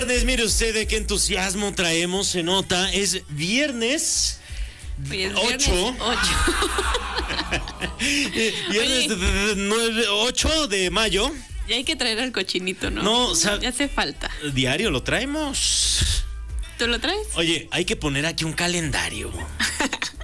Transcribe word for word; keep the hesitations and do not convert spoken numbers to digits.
Mire usted de qué entusiasmo traemos, se nota, es viernes ocho. Viernes ocho de mayo. Ya hay que traer al cochinito, ¿no? No, o sea, ya hace falta. Diario lo traemos. ¿Tú lo traes? Oye, hay que poner aquí un calendario.